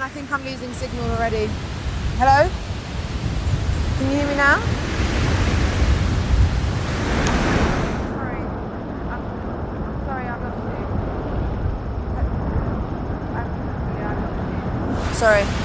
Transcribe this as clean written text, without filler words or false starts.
I think I'm losing signal already. Hello? Can you hear me now? Sorry. I'm sorry, I've lost you. Yeah, I've lost you. Sorry.